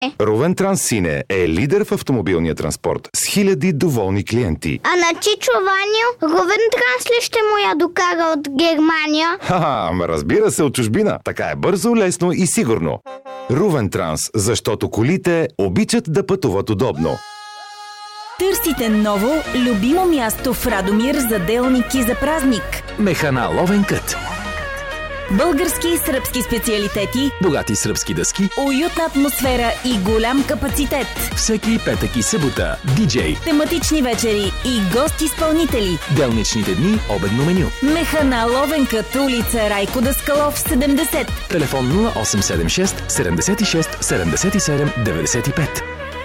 Рувен Транс Сине е лидер в автомобилния транспорт с хиляди доволни клиенти. А на Чичо Ваню, Рувен Транс ли ще му я докара от Германия? Ха-ха, разбира се, от чужбина. Така е бързо, лесно и сигурно. Рувен Транс, защото колите обичат да пътуват удобно. Търсите ново, любимо място в Радомир за делник и за празник. Механа Ловен кът. Български и сръбски специалитети, Богати сръбски дъски, уютна атмосфера и голям капацитет. всеки петък и събота. Диджей, Тематични вечери и гост-изпълнители. делничните дни, обедно меню. Механа Ловенкът, улица Райко Даскалов, 70. Телефон 0876 76 77 95.